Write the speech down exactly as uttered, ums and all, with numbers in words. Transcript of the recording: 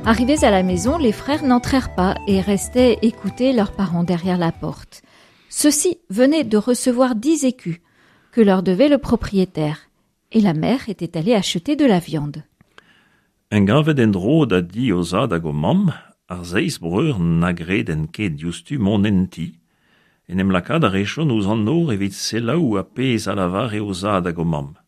Arrivés à la maison, les frères n'entrèrent pas et restaient écouter leurs parents derrière la porte. Ceux-ci venaient de recevoir dix écus que leur devait le propriétaire, et la mère était allée acheter de la viande. En gavet en dro da di o zad hag o mam, ar zeiz breur na gred en ket justu mon enti, en em lakad a rechon ouz an nor evit selaou a pez a lavar e o zad hag o mam.